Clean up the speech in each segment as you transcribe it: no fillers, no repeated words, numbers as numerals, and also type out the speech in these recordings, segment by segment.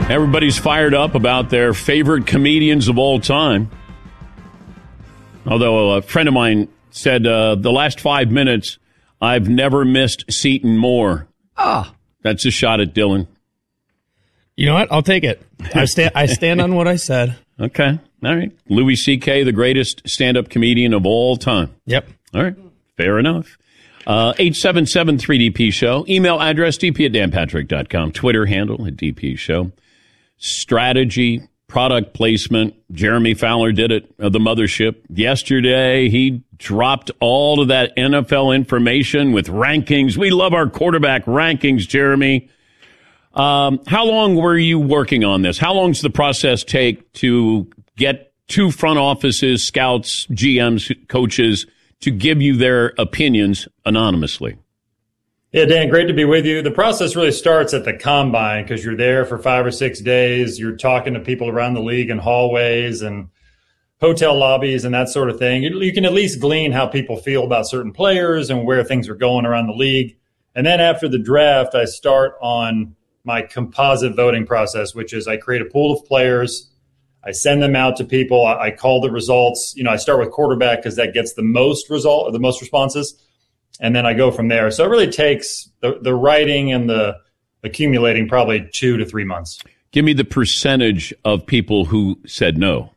Everybody's fired up about their favorite comedians of all time. Although a friend of mine said the last 5 minutes, I've never missed Seton more. That's a shot at Dylan. You know what? I'll take it. I stand on what I said. Okay. All right. Louis C.K., the greatest stand-up comedian of all time. Yep. All right. Fair enough. 877-3DP Show. Email address dp@danpatrick.com. Twitter handle @DP Show. Strategy, product placement. Jeremy Fowler did it at the mothership. Yesterday, he dropped all of that NFL information with rankings. We love our quarterback rankings, Jeremy. How long were you working on this? How long does the process take to get two front offices, scouts, GMs, coaches to give you their opinions anonymously? Yeah, Dan, great to be with you. The process really starts at the combine because you're there for 5 or 6 days. You're talking to people around the league in hallways and hotel lobbies and that sort of thing. You can at least glean how people feel about certain players and where things are going around the league. And then after the draft, I start on my composite voting process, which is I create a pool of players. I send them out to people. I call the results. I start with quarterback because that gets the most responses. And then I go from there. So it really takes the writing and the accumulating probably 2 to 3 months. Give me the percentage of people who said no.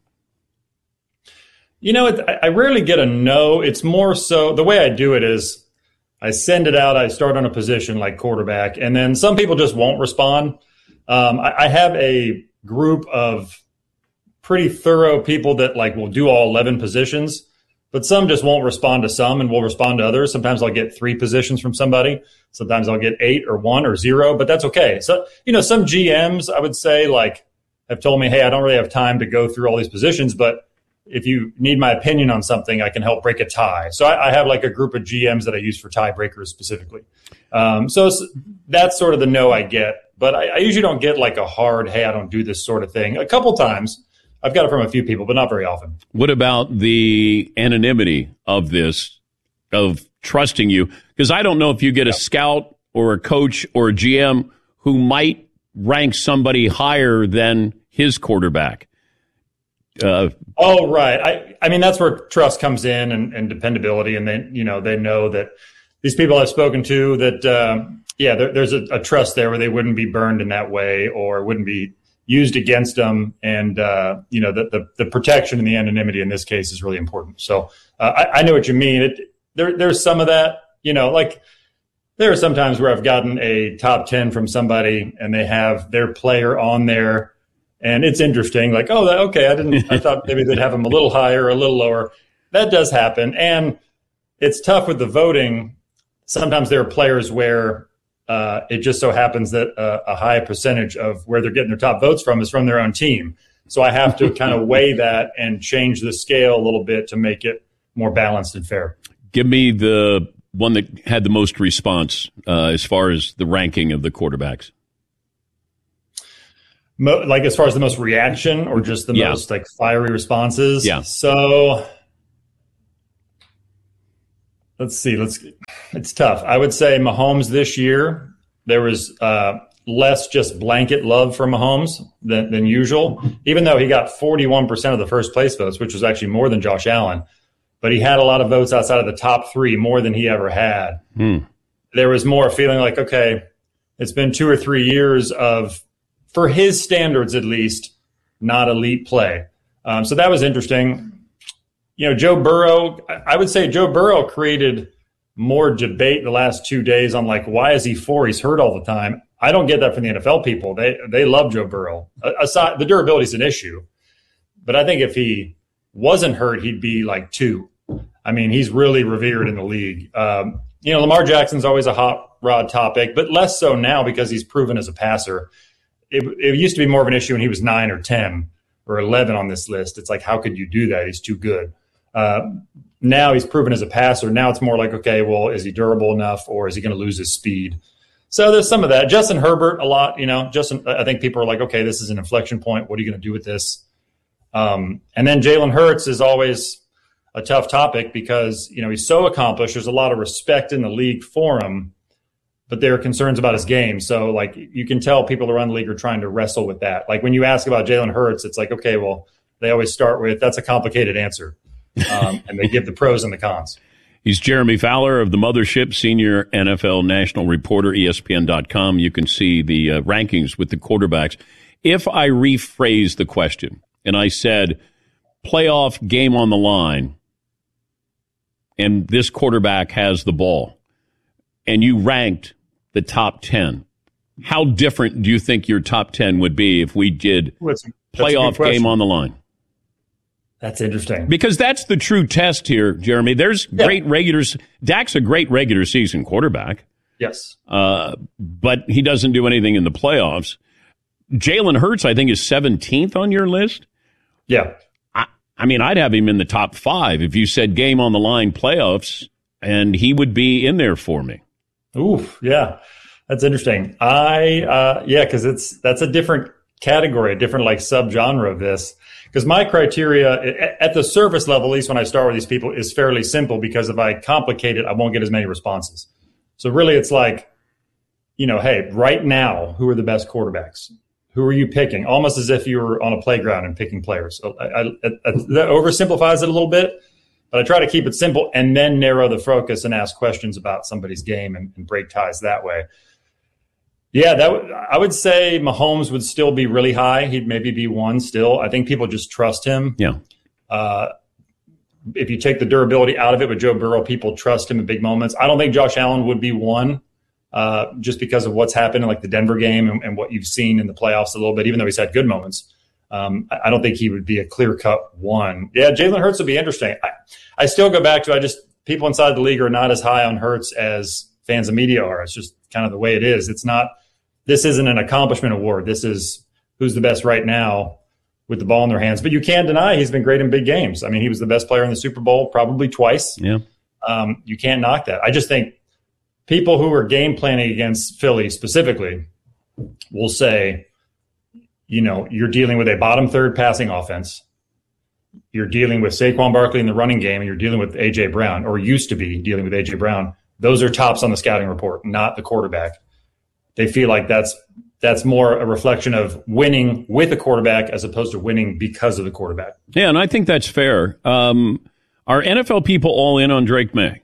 I rarely get a no. It's more so the way I do it is I send it out. I start on a position like quarterback, and then some people just won't respond. I have a group of pretty thorough people that will do all 11 positions. But some just won't respond to some and will respond to others. Sometimes I'll get 3 positions from somebody. Sometimes I'll get 8 or 1 or 0, but that's okay. So, some GMs, I would say, have told me, hey, I don't really have time to go through all these positions, but if you need my opinion on something, I can help break a tie. So I have a group of GMs that I use for tiebreakers specifically. So that's sort of the no I get. But I usually don't get a hard, hey, I don't do this sort of thing. A couple times. I've got it from a few people, but not very often. What about the anonymity of this, of trusting you? Because I don't know if you get a scout or a coach or a GM who might rank somebody higher than his quarterback. Right. I mean, that's where trust comes in and dependability. And they know that these people I've spoken to that, there's a trust there where they wouldn't be burned in that way or wouldn't be used against them, and the protection and the anonymity in this case is really important. So I know what you mean. There's some of that. There are some times where I've gotten a top 10 from somebody, and they have their player on there, and it's interesting. I thought maybe they'd have them a little higher or a little lower. That does happen, and it's tough with the voting. Sometimes there are players where it just so happens that a high percentage of where they're getting their top votes from is from their own team. So I have to kind of weigh that and change the scale a little bit to make it more balanced and fair. Give me the one that had the most response as far as the ranking of the quarterbacks. As far as the most reaction or just the most fiery responses? Yeah. So let's see. It's tough. I would say Mahomes this year, there was less just blanket love for Mahomes than usual, even though he got 41% of the first place votes, which was actually more than Josh Allen. But he had a lot of votes outside of the top 3, more than he ever had. There was more feeling okay, it's been 2 or 3 years of, for his standards at least, not elite play. So that was interesting. Joe Burrow, I would say Joe Burrow created more debate the last 2 days on why is he 4? He's hurt all the time. I don't get that from the NFL people. They love Joe Burrow. Aside, the durability is an issue, but I think if he wasn't hurt, he'd be 2. I mean, he's really revered in the league. Lamar Jackson's always a hot rod topic, but less so now because he's proven as a passer. It used to be more of an issue when he was 9 or 10 or 11 on this list. It's how could you do that? He's too good. Now he's proven as a passer. Now it's more okay, well, is he durable enough or is he going to lose his speed? So there's some of that. Justin Herbert, a lot, Justin, I think people are okay, this is an inflection point. What are you going to do with this? And then Jalen Hurts is always a tough topic because, he's so accomplished. There's a lot of respect in the league for him. but there are concerns about his game. So, like, you can tell people around the league are trying to wrestle with that. Like, when you ask about Jalen Hurts, it's like, okay, well, they always start with, that's a complicated answer. And they give the pros and the cons. He's Jeremy Fowler of the Mothership, senior NFL national reporter, ESPN.com. You can see the rankings with the quarterbacks. If I rephrase the question and I said, playoff game on the line, and this quarterback has the ball, and you ranked the top 10, how different do you think your top 10 would be if we did playoff game on the line? That's interesting. Because that's the true test here, Jeremy. There's great regulars. Dak's a great regular season quarterback. Yes. But he doesn't do anything in the playoffs. Jalen Hurts, I think, is 17th on your list. Yeah. I mean, I'd have him in the top 5 if you said game on the line playoffs, and he would be in there for me. Ooh, yeah. That's interesting. Because that's a different category, a different like subgenre of this. Because my criteria at the surface level, at least when I start with these people, is fairly simple, because if I complicate it, I won't get as many responses. So really it's like, hey, right now, who are the best quarterbacks? Who are you picking? Almost as if you were on a playground and picking players. So that oversimplifies it a little bit, but I try to keep it simple and then narrow the focus and ask questions about somebody's game and break ties that way. Yeah, I would say Mahomes would still be really high. He'd maybe be 1 still. I think people just trust him. Yeah. If you take the durability out of it with Joe Burrow, people trust him in big moments. I don't think Josh Allen would be 1 just because of what's happened in like the Denver game and what you've seen in the playoffs a little bit, even though he's had good moments. I don't think he would be a clear-cut 1. Yeah, Jalen Hurts would be interesting. I still go back to people inside the league are not as high on Hurts as fans and media are. It's just kind of the way it is. This isn't an accomplishment award. This is who's the best right now with the ball in their hands. But you can't deny he's been great in big games. I mean, he was the best player in the Super Bowl probably twice. Yeah. You can't knock that. I just think people who are game planning against Philly specifically will say, you're dealing with a bottom third passing offense. You're dealing with Saquon Barkley in the running game, and you're dealing with A.J. Brown, or used to be dealing with A.J. Brown. Those are tops on the scouting report, not the quarterback. They feel like that's more a reflection of winning with a quarterback as opposed to winning because of the quarterback. Yeah, and I think that's fair. Are NFL people all in on Drake May?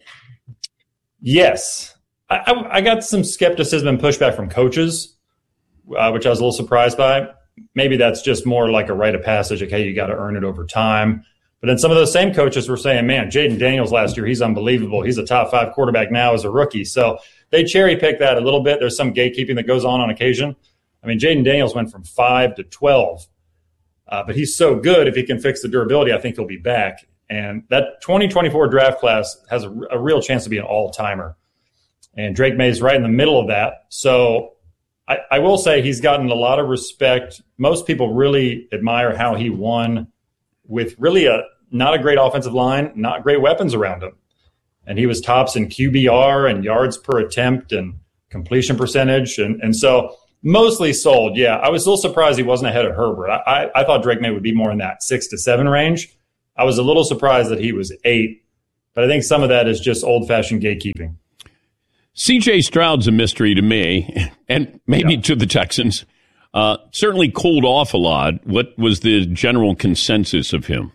Yes. I got some skepticism and pushback from coaches, which I was a little surprised by. Maybe that's just more like a rite of passage. Okay, you got to earn it over time. But then some of those same coaches were saying, man, Jaden Daniels last year, he's unbelievable. He's a top 5 quarterback now as a rookie. So they cherry pick that a little bit. There's some gatekeeping that goes on occasion. I mean, Jaden Daniels went from 5 to 12, but he's so good. If he can fix the durability, I think he'll be back. And that 2024 draft class has a real chance to be an all-timer. And Drake May is right in the middle of that. So I will say he's gotten a lot of respect. Most people really admire how he won with really not a great offensive line, not great weapons around him. And he was tops in QBR and yards per attempt and completion percentage. And so mostly sold. Yeah, I was a little surprised he wasn't ahead of Herbert. I thought Drake May would be more in that 6 to 7 range. I was a little surprised that he was 8. But I think some of that is just old-fashioned gatekeeping. C.J. Stroud's a mystery to me, and maybe to the Texans. Certainly cooled off a lot. What was the general consensus of him?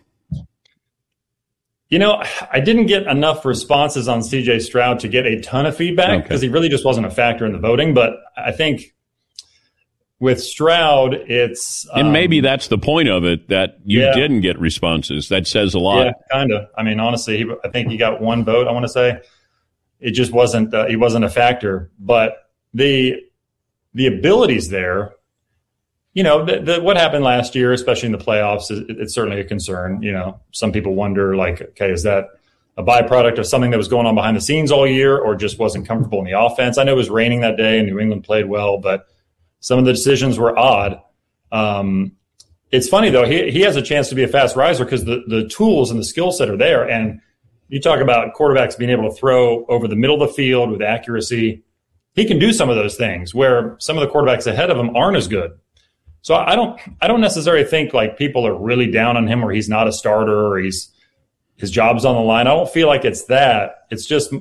I didn't get enough responses on C.J. Stroud to get a ton of feedback because he really just wasn't a factor in the voting. But I think with Stroud, it's... and maybe that's the point of it, that you didn't get responses. That says a lot. Yeah, kind of. I mean, honestly, I think he got 1 vote, I want to say. It just wasn't he wasn't a factor. But the abilities there... what happened last year, especially in the playoffs, it's certainly a concern. Some people wonder, like, okay, is that a byproduct of something that was going on behind the scenes all year or just wasn't comfortable in the offense? I know it was raining that day and New England played well, but some of the decisions were odd. It's funny, though. He has a chance to be a fast riser because the tools and the skill set are there. And you talk about quarterbacks being able to throw over the middle of the field with accuracy. He can do some of those things where some of the quarterbacks ahead of him aren't as good. So I don't necessarily think like people are really down on him or he's not a starter or his job's on the line. I don't feel like it's that. It's just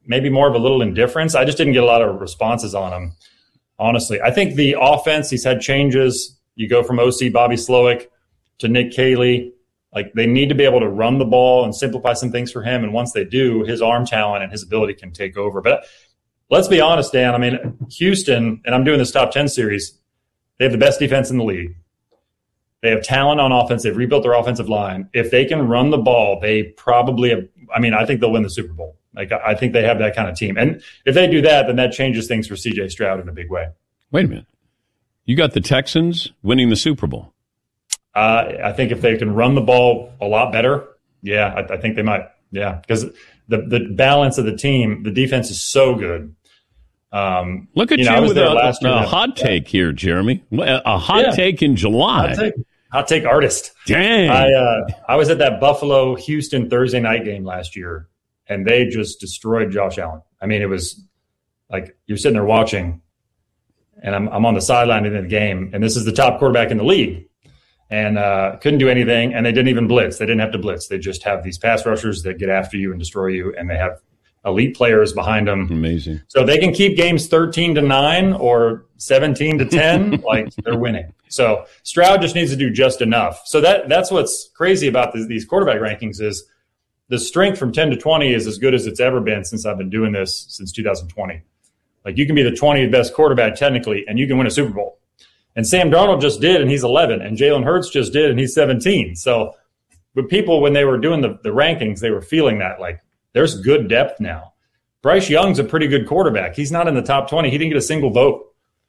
maybe more of a little indifference. I just didn't get a lot of responses on him, honestly. I think the offense, he's had changes. You go from OC Bobby Slowick to Nick Caley. Like, they need to be able to run the ball and simplify some things for him. And once they do, his arm talent and his ability can take over. But let's be honest, Dan. I mean, Houston, and I'm doing this top 10 series, they have the best defense in the league. They have talent on offense. They've rebuilt their offensive line. If they can run the ball, they probably have, I think they'll win the Super Bowl. Like, I think they have that kind of team. And if they do that, then that changes things for C.J. Stroud in a big way. Wait a minute. You got the Texans winning the Super Bowl. I think if they can run the ball a lot better, I think they might. Yeah, because the balance of the team, the defense is so good. Look at you with a hot take here, Jeremy. A hot take in July. Hot take artist. Dang. I was at that Buffalo-Houston Thursday night game last year, and they just destroyed Josh Allen. I mean, it was like you're sitting there watching, and I'm on the sideline in the game, and this is the top quarterback in the league. And couldn't do anything, and they didn't even blitz. They didn't have to blitz. They just have these pass rushers that get after you and destroy you, and they have elite players behind them. Amazing. So they can keep games 13-9 or 17-10, like they're winning. So Stroud just needs to do just enough. So that's what's crazy about these quarterback rankings is the strength from 10 to 20 is as good as it's ever been since I've been doing this since 2020. Like, you can be the 20th best quarterback technically, and you can win a Super Bowl. And Sam Darnold just did, and he's 11. And Jalen Hurts just did, and he's 17. So, but people, when they were doing the rankings, they were feeling that, like, there's good depth now. Bryce Young's a pretty good quarterback. He's not in the top 20. He didn't get a single vote.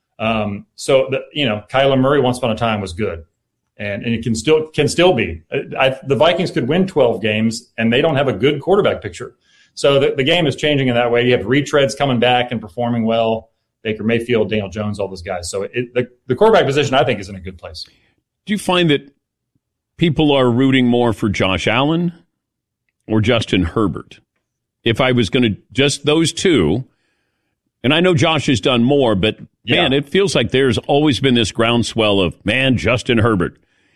Kyler Murray once upon a time was good. And it can still be. The Vikings could win 12 games, and they don't have a good quarterback picture. So the game is changing in that way. You have retreads coming back and performing well. Baker Mayfield, Daniel Jones, all those guys. So the quarterback position, I think, is in a good place. Do you find that people are rooting more for Josh Allen or Justin Herbert? If I was going to just those two, and I know Josh has done more, but, man, it feels like there's always been this groundswell of, man, Justin Herbert.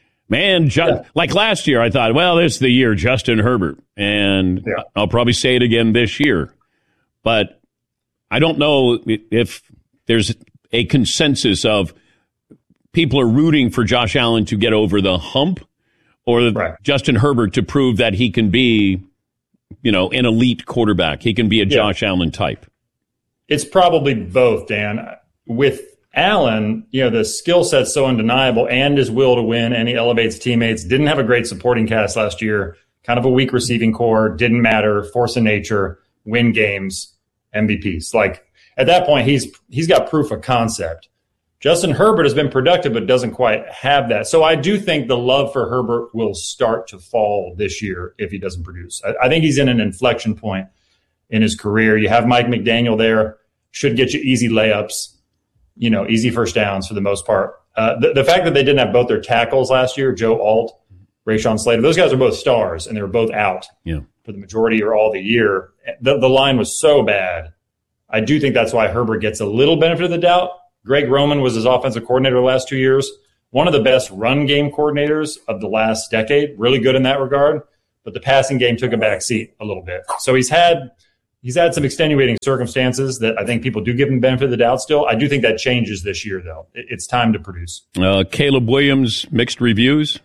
Like last year, I thought, well, this is the year, Justin Herbert. And I'll probably say it again this year. But I don't know if there's a consensus of people are rooting for Josh Allen to get over the hump or Justin Herbert to prove that he can be, an elite quarterback. He can be a Josh Allen type. It's probably both, Dan. With Allen, the skill set's so undeniable and his will to win, and he elevates teammates. Didn't have a great supporting cast last year. Kind of a weak receiving core. Didn't matter. Force of nature. Win games. MVPs. Like, at that point, he's got proof of concept. Justin Herbert has been productive, but doesn't quite have that. So I do think the love for Herbert will start to fall this year if he doesn't produce. I think he's in an inflection point in his career. You have Mike McDaniel there, should get you easy layups, easy first downs for the most part. The fact that they didn't have both their tackles last year, Joe Alt, Rashawn Slater, those guys are both stars, and they were both out for the majority or all the year. The line was so bad. I do think that's why Herbert gets a little benefit of the doubt. Greg Roman was his offensive coordinator the last 2 years. One of the best run game coordinators of the last decade. Really good in that regard. But the passing game took a back seat a little bit. So he's had some extenuating circumstances that I think people do give him benefit of the doubt still. I do think that changes this year, though. It's time to produce. Caleb Williams, mixed reviews?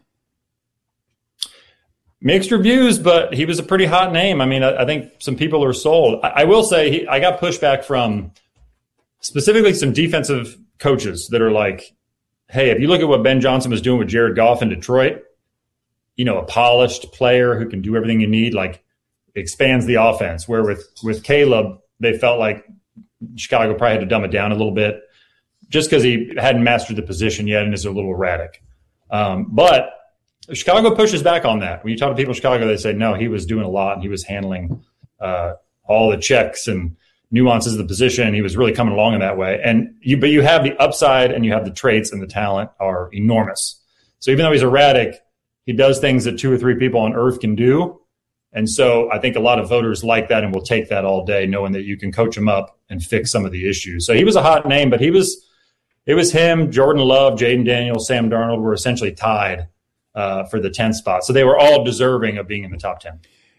Mixed reviews, but he was a pretty hot name. I mean, I think some people are sold. I will say I got pushback from specifically some defensive coaches that are like, hey, if you look at what Ben Johnson was doing with Jared Goff in Detroit, a polished player who can do everything you need, like expands the offense. Where with Caleb, they felt like Chicago probably had to dumb it down a little bit just because he hadn't mastered the position yet and is a little erratic. But Chicago pushes back on that. When you talk to people in Chicago, they say, no, he was doing a lot and he was handling all the checks and nuances of the position. He was really coming along in that way. But you have the upside and you have the traits, and the talent are enormous. So even though he's erratic, he does things that 2 or 3 people on earth can do. And so I think a lot of voters like that and will take that all day, knowing that you can coach him up and fix some of the issues. So he was a hot name, but it was him, Jordan Love, Jaden Daniels, Sam Darnold were essentially tied for the 10th spot. So they were all deserving of being in the top 10.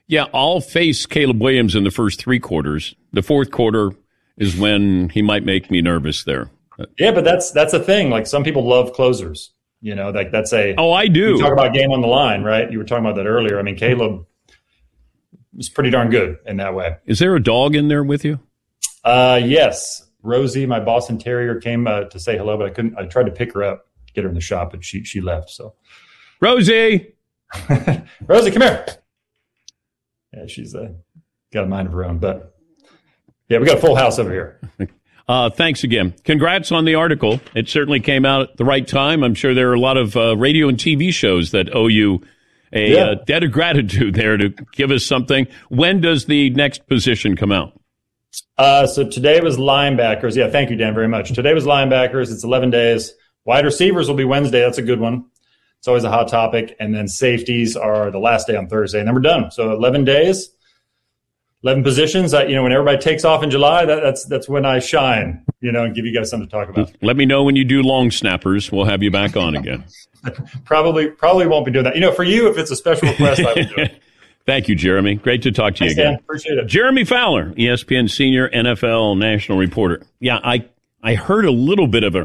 Yeah, I'll face Caleb Williams in the first 3 quarters. The fourth quarter is when he might make me nervous there. Yeah, but that's a thing. Like, some people love closers. You know, like that's a. Oh, I do. You talk about game on the line, right? You were talking about that earlier. I mean, Caleb was pretty darn good in that way. Is there a dog in there with you? Yes. Rosie, my Boston Terrier, came to say hello, but I couldn't. I tried to pick her up, get her in the shop, but she left. So, Rosie, Rosie, come here. Yeah, she's got a mind of her own. But yeah, we got a full house over here. Thanks again. Congrats on the article. It certainly came out at the right time. I'm sure there are a lot of radio and TV shows that owe you a debt of gratitude there to give us something. When does the next position come out? So today was linebackers. Yeah, thank you, Dan, very much. Today was linebackers. It's 11 days. Wide receivers will be Wednesday. That's a good one. It's always a hot topic. And then safeties are the last day on Thursday, and then we're done. So 11 days, 11 positions. When everybody takes off in July, that's when I shine, and give you guys something to talk about. Let me know when you do long snappers. We'll have you back on again. Probably won't be doing that. For you, if it's a special request, I would do it. Thank you, Jeremy. Great to talk to you again. Dan. Appreciate it. Jeremy Fowler, ESPN senior NFL national reporter. Yeah, I heard a little bit of a,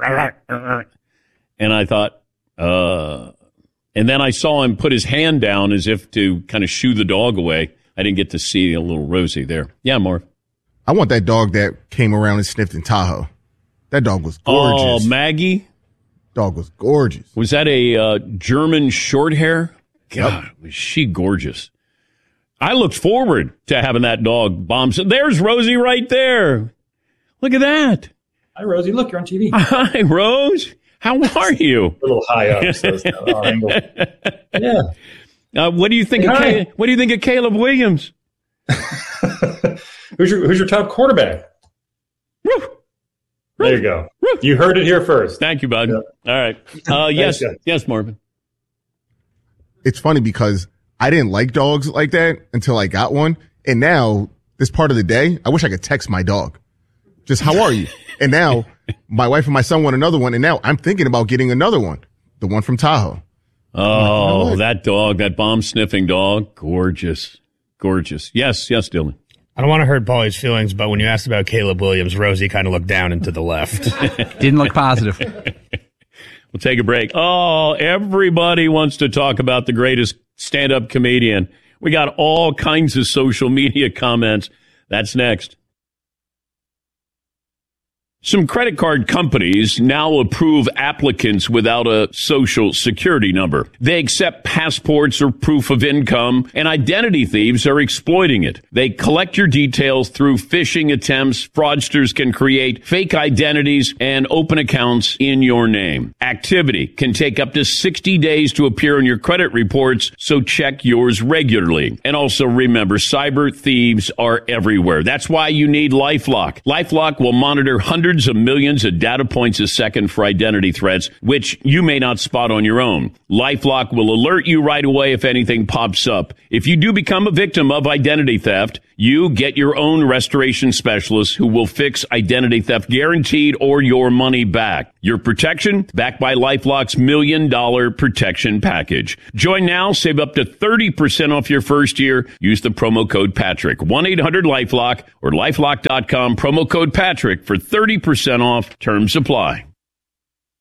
and I thought, and then I saw him put his hand down as if to kind of shoo the dog away. I didn't get to see a little Rosie there. Yeah, Marv. I want that dog that came around and sniffed in Tahoe. That dog was gorgeous. Oh, Maggie? Dog was gorgeous. Was that a German short hair? God, was she gorgeous. I looked forward to having that dog bomb. There's Rosie right there. Look at that. Hi, Rosie. Look, you're on TV. Hi, Rose. How are you? A little high up, so it's our angle. Yeah. What do you think? What do you think of Caleb Williams? Who's your top quarterback? Woo. There you go. Woo. You heard it here first. Thank you, bud. Yeah. All right. Yes, Marvin. It's funny because I didn't like dogs like that until I got one. And now, this part of the day, I wish I could text my dog. Just, how are you? And now, my wife and my son want another one. And now I'm thinking about getting another one. The one from Tahoe. Oh, that dog, that bomb-sniffing dog. Gorgeous. Gorgeous. Yes, Dylan. I don't want to hurt Paulie's feelings, but when you asked about Caleb Williams, Rosie kind of looked down and to the left. Didn't look positive. We'll take a break. Oh, everybody wants to talk about the greatest stand-up comedian. We got all kinds of social media comments. That's next. Some credit card companies now approve applicants without a social security number. They accept passports or proof of income, and identity thieves are exploiting it. They collect your details through phishing attempts. Fraudsters can create fake identities and open accounts in your name. Activity can take up to 60 days to appear on your credit reports, so check yours regularly. And also remember, cyber thieves are everywhere. That's why you need LifeLock. LifeLock will monitor hundreds of millions of data points a second for identity threats, which you may not spot on your own. LifeLock will alert you right away if anything pops up. If you do become a victim of identity theft, you get your own restoration specialist who will fix identity theft guaranteed or your money back. Your protection backed by LifeLock's $1 million protection package. Join now, save up to 30% off your first year. Use the promo code Patrick, 1-800-LifeLock or LifeLock.com, promo code Patrick for 30% off. Terms apply.